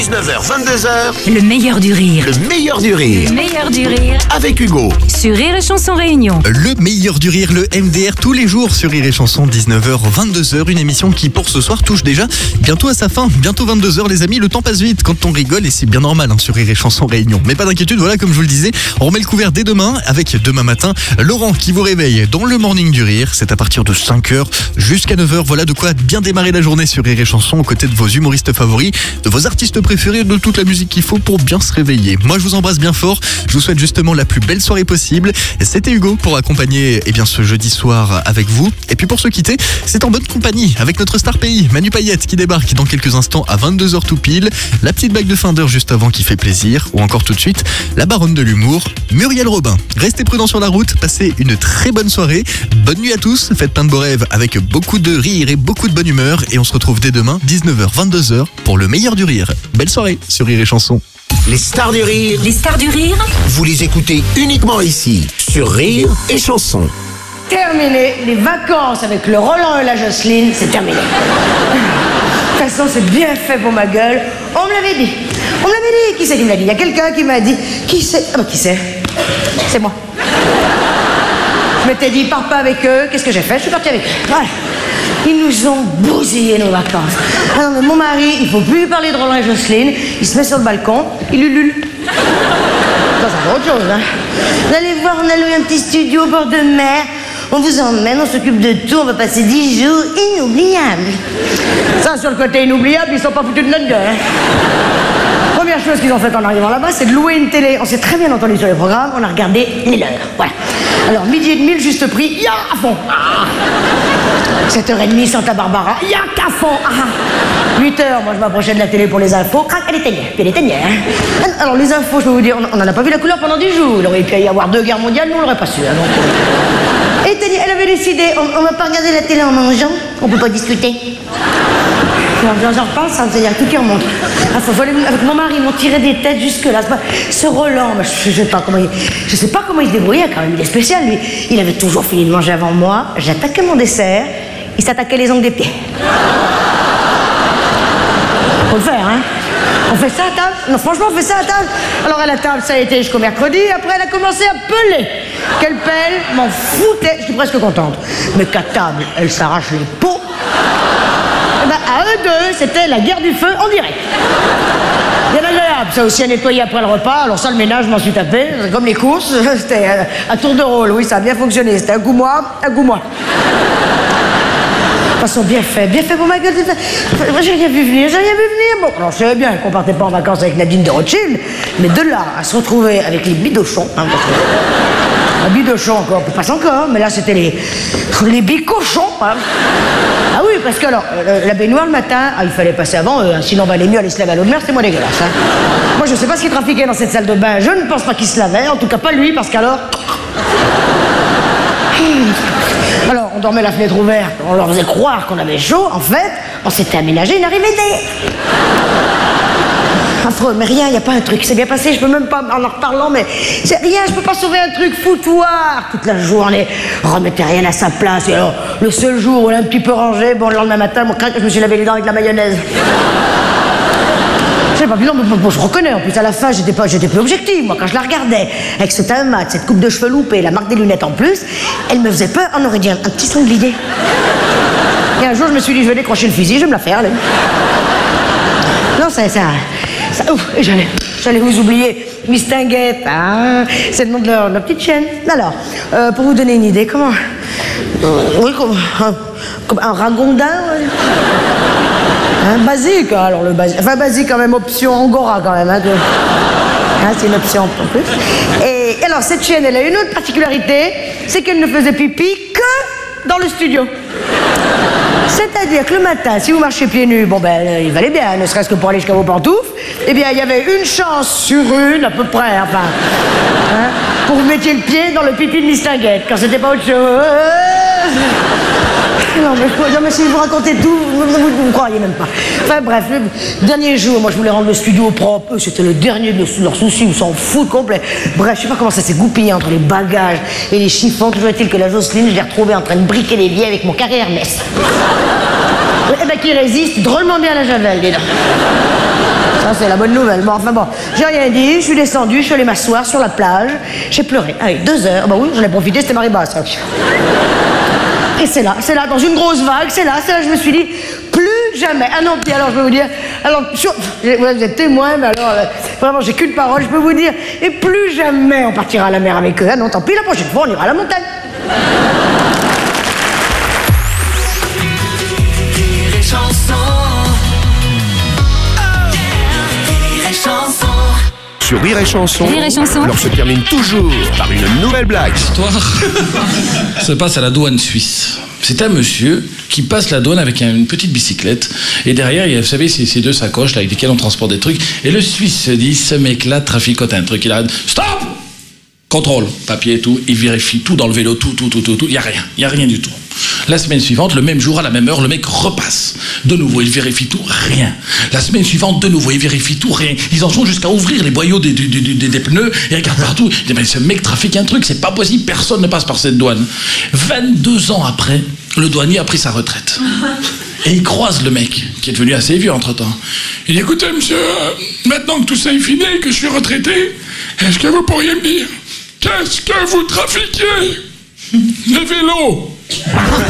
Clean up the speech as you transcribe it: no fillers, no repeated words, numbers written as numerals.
19h, 22h, Le meilleur du rire. le meilleur du rire. Le meilleur du rire. Avec Hugo. Sur Rire et Chanson Réunion. Le meilleur du rire, le MDR, tous les jours sur Rire et Chanson, 19h, 22h. Une émission qui, pour ce soir, touche déjà bientôt à sa fin. Bientôt 22h, les amis. Le temps passe vite quand on rigole et c'est bien normal sur Rire et Chanson Réunion. Mais pas d'inquiétude, voilà, comme je vous le disais, on remet le couvert dès demain avec demain matin Laurent qui vous réveille dans le Morning du Rire. C'est à partir de 5h jusqu'à 9h. Voilà de quoi bien démarrer la journée sur Rire et Chanson aux côtés de vos humoristes favoris, de vos artistes préférés, de toute la musique qu'il faut pour bien se réveiller. Moi, je vous embrasse bien fort. Je vous souhaite justement la plus belle soirée possible. C'était Hugo pour accompagner ce jeudi soir avec vous. Et puis pour se quitter, c'est en bonne compagnie avec notre star pays, Manu Payette, qui débarque dans quelques instants à 22h tout pile. La petite blague de fin d'heure juste avant qui fait plaisir. Ou encore tout de suite, la baronne de l'humour, Muriel Robin. Restez prudents sur la route. Passez une très bonne soirée. Bonne nuit à tous. Faites plein de beaux rêves avec beaucoup de rire et beaucoup de bonne humeur. Et on se retrouve dès demain, 19h, 22h, pour le meilleur du rire. Belle soirée sur Rire et Chanson. Les stars du rire, Les stars du rire. vous les écoutez uniquement ici, sur Rire et Chanson. Terminé, les vacances avec le Roland et la Jocelyne, c'est terminé. De toute façon, c'est bien fait pour ma gueule. On me l'avait dit. On me l'avait dit. Qui c'est qui me l'a dit? Il y a quelqu'un qui m'a dit. Qui c'est? Ah bah qui c'est? C'est moi. Je m'étais dit, pars pas avec eux. Qu'est-ce que j'ai fait? Je suis partie avec eux. Voilà. Ils nous ont bousillé nos vacances. Ah non, mais mon mari, il faut plus lui parler de Roland et Jocelyne. Il se met sur le balcon, il ulule. Ça, c'est autre chose, hein. Vous allez voir, on a loué un petit studio au bord de mer. On vous emmène, on s'occupe de tout, on va passer 10 jours inoubliables. Ça, sur le côté inoubliable, ils sont pas foutus de notre gueule, hein. Première chose qu'ils ont faite en arrivant là-bas, c'est de louer une télé. On s'est très bien entendu sur les programmes, on a regardé 1000 heures. Voilà. Alors, midi et demi, le juste prix, ya à fond. 7h30, Santa Barbara, ya qu'à fond. 8h, moi je m'approchais de la télé pour les infos, crac, elle éteignait, puis elle éteignait, hein. Alors, les infos, je peux vous dire, on n'en a pas vu la couleur pendant 10 jours. Il aurait pu y avoir 2 guerres mondiales, nous on l'aurait pas su, hein, donc. Elle avait décidé, on va pas regarder la télé en mangeant, on peut pas discuter. Alors, j'en repense, ça, c'est-à-dire tout qui remonte. Avec mon mari, ils m'ont tiré des têtes jusque-là. Ce Roland, je sais pas comment il se débrouillait quand même, il est spécial, lui. Il avait toujours fini de manger avant moi, j'attaquais mon dessert, il s'attaquait les ongles des pieds. Faut le faire, hein. On fait ça à table? Non, franchement, on fait ça à table. Alors à la table, ça a été jusqu'au mercredi. Après, elle a commencé à peler. Quelle pelle, m'en foutais. Je suis presque contente. Mais qu'à table, elle s'arrache les peaux. Et ben, à eux deux, c'était la guerre du feu en direct. Bien agréable, ça aussi à nettoyer après le repas. Alors ça, le ménage, je m'en suis tapé. C'est comme les courses, c'était à tour de rôle. Oui, ça a bien fonctionné. C'était un coup moi, un coup moi. De toute façon, bien fait pour ma gueule. J'ai rien vu venir. Bon, alors je savais bien qu'on partait pas en vacances avec Nadine de Rothschild, mais de là à se retrouver avec les bidochons, hein, un bidochon encore, passe encore, mais là c'était les bicochons, hein. Ah oui, parce que alors, la baignoire le matin, il fallait passer avant eux, hein, sinon on valait mieux aller se laver à l'eau de mer, c'est moins dégueulasse, hein. Moi je sais pas ce qui trafiquait dans cette salle de bain, je ne pense pas qu'il se lavait, en tout cas pas lui, parce qu'alors... Alors, on dormait la fenêtre ouverte, on leur faisait croire qu'on avait chaud. En fait, on s'était aménagé une arrivée. Affreux, mais rien, il n'y a pas un truc. C'est bien passé, je peux même pas, en reparlant, mais c'est rien, je peux pas sauver un truc foutoir. Toute la journée, on remettait rien à sa place. Et alors, le seul jour où on a un petit peu rangé, bon, le lendemain matin, je me suis lavé les dents avec de la mayonnaise. Je sais pas, bon, je reconnais, en plus à la fin j'étais plus objective, moi quand je la regardais, avec ce teint mat, cette coupe de cheveux loupée, la marque des lunettes en plus, elle me faisait peur, on aurait dit un petit sanglier. Et un jour je me suis dit je vais décrocher le fusil, je vais me la faire. Allez. Non, ça ouf, j'allais vous oublier, Miss Tinguette, hein, c'est le nom de leur petite chaîne. Alors, pour vous donner une idée, comment... oui, comme un ragondin, ouais. Hein, basique, alors le basique. Enfin, basique quand même, option Angora quand même. Hein, c'est une option en plus. Et alors, cette chienne, elle a une autre particularité, c'est qu'elle ne faisait pipi que dans le studio. C'est-à-dire que le matin, si vous marchez pieds nus, bon ben, il valait bien, ne serait-ce que pour aller jusqu'à vos pantoufles, eh bien, il y avait une chance sur une, à peu près, enfin, hein, pour que vous mettiez le pied dans le pipi de Miss Tinguette, quand c'était pas autre chose. Non mais si je vous racontais tout, vous ne croiriez même pas. Enfin bref, le dernier jour, moi je voulais rendre le studio propre. Eux, c'était le dernier de leurs soucis, ils s'en foutent complet. Bref, je sais pas comment ça s'est goupillé entre les bagages et les chiffons. Toujours est-il que la Jocelyne, je l'ai retrouvée en train de briquer les vieilles avec mon carré Hermès. Oui, eh ben, qui résiste drôlement bien à la javel, dis donc. Ça, c'est la bonne nouvelle. Bon, enfin bon, j'ai rien dit, je suis descendu, je suis allé m'asseoir sur la plage, j'ai pleuré. Allez, 2 heures. Bah oui, j'en ai profité, c'était marée basse. Et c'est là, dans une grosse vague, c'est là, je me suis dit, plus jamais. Ah non, puis alors, je peux vous dire, alors, vous êtes témoin, mais alors, vraiment, j'ai qu'une parole, je peux vous dire, et plus jamais on partira à la mer avec eux. Ah non, tant pis, la prochaine fois, on ira à la montagne. Sur Rire et Chanson, Rire et Chanson. l'on se termine toujours par une nouvelle blague. L'histoire se passe à la douane suisse. C'est un monsieur qui passe la douane avec une petite bicyclette. Et derrière, il y a, vous savez, ces 2 sacoches là, avec lesquelles on transporte des trucs. Et le Suisse se dit, ce mec-là traficote un truc. Il arrête. Stop! Contrôle, papier et tout. Il vérifie tout dans le vélo, tout. Il y a rien du tout. La semaine suivante, le même jour, à la même heure, le mec repasse. De nouveau, il vérifie tout, rien. La semaine suivante, de nouveau, il vérifie tout, rien. Ils en sont jusqu'à ouvrir les boyaux des pneus et regardent partout. Ils disent, mais ce mec trafique un truc, c'est pas possible, personne ne passe par cette douane. 22 ans après, le douanier a pris sa retraite. Et il croise le mec, qui est devenu assez vieux entre-temps. Il dit, écoutez, monsieur, maintenant que tout ça est fini et que je suis retraité, est-ce que vous pourriez me dire, qu'est-ce que vous trafiquez? Le vélo.